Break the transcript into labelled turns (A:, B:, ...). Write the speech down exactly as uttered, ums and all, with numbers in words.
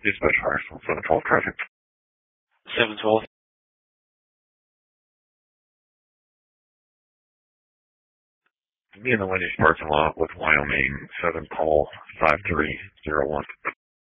A: Dispatch fire, seven twelve traffic.
B: seven twelve.
A: Me in the Wendy's parking lot with Wyoming, seven call five three zero one.